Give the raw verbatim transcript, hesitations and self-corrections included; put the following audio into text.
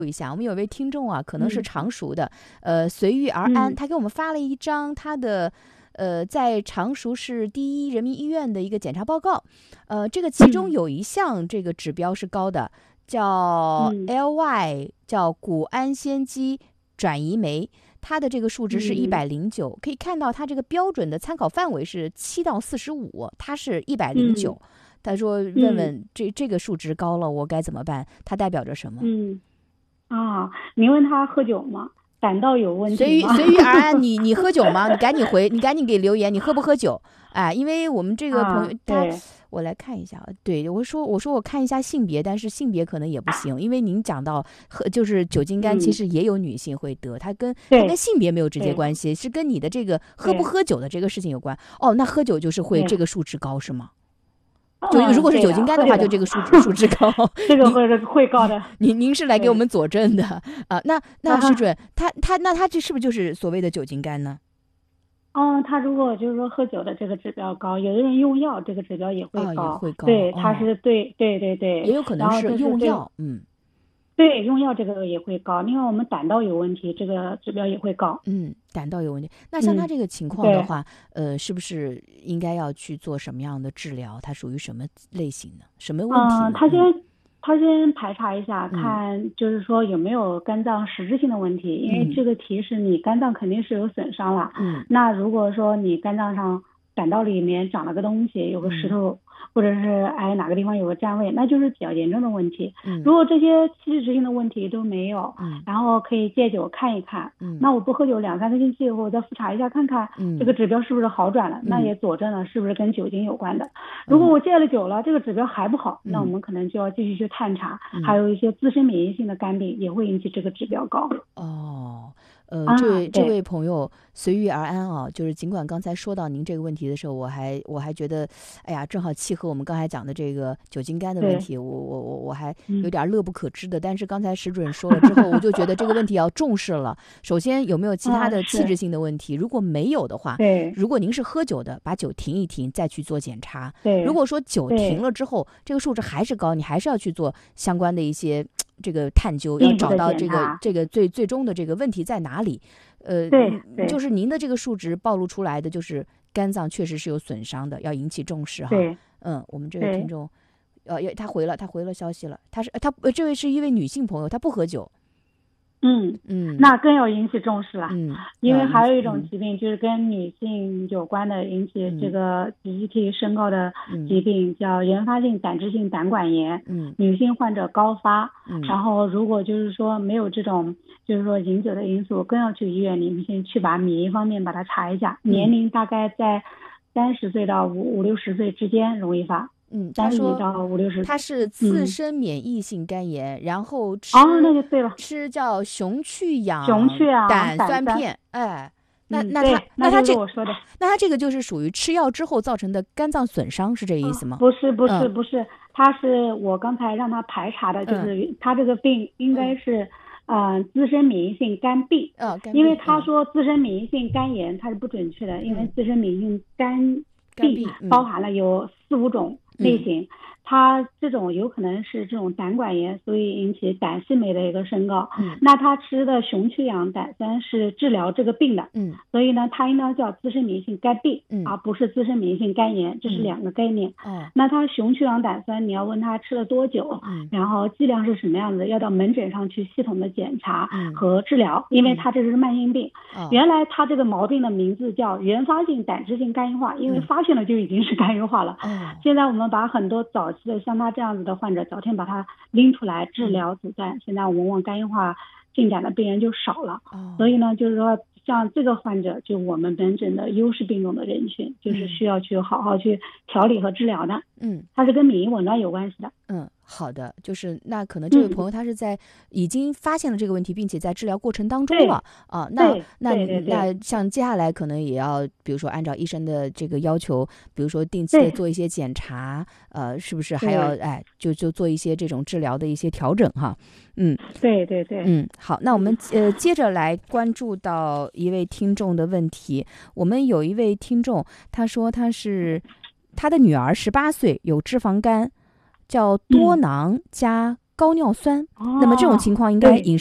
一下，我们有位听众啊，可能是嗯常熟的，呃，随遇而安， 嗯他给我们发了一张他的。呃，在常熟市第一人民医院的一个检查报告，呃，这个其中嗯有一项这个指标是高的，叫嗯 L Y，叫谷氨酰基转移酶，它的这个数值是一嗯百零九，可以看到它这个标准的参考范围是七到四十五，它是一百零九。他说：“问问这这个数值高了，我该怎么办？它代表着什么？” 嗯啊，您问他喝酒吗？胆道有问随遇题吗？ 随遇而安，你你喝酒吗？你赶紧回，你赶紧给留言，你喝不喝酒？哎，因为我们这个朋友、 啊， 他， 对， 我来看一下啊。对，我说我说我看一下性别，但是性别可能也不行，因为您讲到喝就是酒精肝，其嗯， 实也有女性会得，它跟它跟对性别没有直接对关系，是跟你的这个喝不对喝酒的这个事情有关。哦，那喝酒就是会这对， 个数值高是吗？就如嗯， 果是酒对的， 精肝的话， 会的， 就这个数值数值高。 这个您会会高的， 您您是来给我对， 们佐证的啊？那那啊石准，他他那他这是不是就是所谓的酒精肝呢？ 嗯，他如果就是说喝酒的这个指标高，有的人用药这个指标也会哦，也高， 会高对，他哦， 是对对对对， 也有可能然后是这是对用药，嗯对用药这个也会高，另外我们胆道有问题，这个指标也会高， 嗯，胆道有问题。那像他嗯， 这个情况的对， 话，呃，是不是应该要去做什么样的治疗？它属于什么类型呢？什么问题嗯， 呢？嗯他先他先排查一下， 嗯看就是说有没有肝脏实质性的问题，因为嗯这个题是你肝脏肯定是有损伤了。 嗯那如果说你肝脏上胆道里面长了个东西，有个石嗯头，或者是哎哪个地方有个占位，那就是比较严重的问题。 嗯如果这些实质性的问题都没有， 嗯然后可以戒酒看一看。 嗯那我不喝酒两三个星期以后，我再复查一下看看这个嗯指标是不是好转了，那嗯也佐证了是不是跟酒精有关的。如果嗯我戒了酒了，这个指标还不好，那我嗯们可能就要继续去探查，还嗯， 有一些自身免疫性的肝病也会引起这个指标高。 哦。呃，这啊， 位这对， 位朋友随遇而安啊，就是尽管刚才说到您这个问题的时候，我还我还觉得，哎呀，正好契合我们刚才讲的这个酒精肝的问对， 题，我我我我还有嗯， 点乐不可支的。但是刚才石准说了之后，我就觉得这个问题要重视了。首先有没有其他啊， 的器质是， 性的问题？如果没有的话， 对， 如果您是喝酒的，把酒停一停，再去做检查。如对， 果说酒停对， 了之后，这个数值还是高，你还是要去做相关的一些这个探究，要进一步的找到这个检查， 这个最最终的这个问题在哪里。呃， 对嗯就对是您的这个数值暴露出来的，就是肝脏确实是有损伤的，要引起重视哈。 对嗯，我们这位听对， 众，呃，也他回了，他回了消息了，他是他呃，这位是一位女性朋友，她不喝酒。 嗯， 嗯那更要引起重视了。 嗯， 因为要引起还有一种嗯疾病，就是跟女性有关的，引起这嗯个集体升高的嗯疾病，叫原发性胆汁性胆管炎。 嗯女性患者高发， 嗯然后如果就是说没有这种，就是说饮酒的因素，更要去医院里面先去把免疫方面把它查一下，年嗯龄大概在三十岁到五五六十岁之间容易发， 嗯，他三十说到五六十， 他是自嗯， 身免疫性肝炎，然后哦， 吃那就对了， 吃叫熊去氧熊去氧胆胆酸， 酸片，哎，那嗯， 那他对，那就那他这是我说的。 那他这个就是属于吃药之后造成的肝脏损伤，是这个意思吗？ 不是不是嗯不是，他是我刚才让他排查的，就嗯是他这个病应该嗯是，呃，自身免疫性肝病， 呃，肝因为病，嗯他说自身免疫性肝炎，它是不准确的，因为嗯， 自身免疫性肝病肝病，嗯包含了有四五种类嗯型，它这种有可能是这种胆管炎，所以引起胆系酶的一个升高。 嗯那他吃的熊去氧胆酸是治疗这个病的， 嗯所以呢，它应当叫自身免疫性肝病， 嗯而不是自身免疫性肝炎，这是嗯， 两个概念。 哦， 那他熊去氧胆酸，你要问他吃了多久， 嗯然后剂量是什么样子，要到门诊上去系统的检查嗯和治疗，因为嗯， 他这是慢性病。 哦， 原来他这个毛病的名字叫原发性胆汁性肝硬化，因为嗯发现了就已经是肝硬化了。 哦， 现在我们把很多早期的像他这样子的患者，早天把他拎出来治嗯疗阻断，现在我们往肝硬化进展的病人就少了。所哦， 以呢，就是说像这个患者，就我们门诊的优势病种的人群，就是嗯需要去好好去调理和治疗的， 嗯它是跟免疫紊乱有关系的。 嗯，好的，就是那可能这位朋嗯， 友他是在已经发现了这个问题，并且在治疗过程当中对了啊。那对那对对对那像接下来可能也要，比如说按照医生的这个要求，比如说定期的对做一些检查，呃，是不是还要对哎就就做一些这种治疗的一些调整哈？嗯对对对， 嗯，好，那我们嗯呃接着来关注到一位听众的问题。我们有一位听众，他说他是他的女儿十八岁，有脂肪肝，叫多嗯囊加高尿酸。 哦， 那么这种情况应该对饮